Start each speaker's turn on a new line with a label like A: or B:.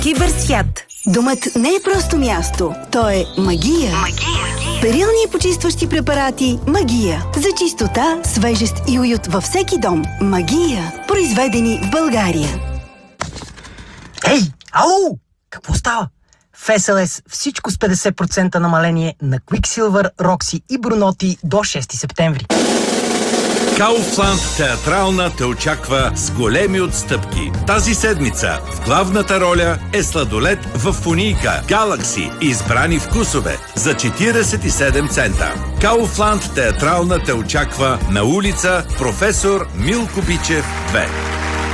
A: Киберсвят.
B: Домът не е просто място, то е магия. Перилни и почистващи препарати Магия. За чистота, свежест и уют във всеки дом. Магия. Произведени в България.
C: Ей, ало! Какво става? В СЛС всичко с 50% намаление на Quicksilver, Roxy и Brunotti до 6 септември.
D: Kaufland театрална те очаква с големи отстъпки. Тази седмица в главната роля е сладолед в фунийка Galaxy, избрани вкусове за 47 цента. Kaufland театрална те очаква на улица Професор Милко Бичев 2.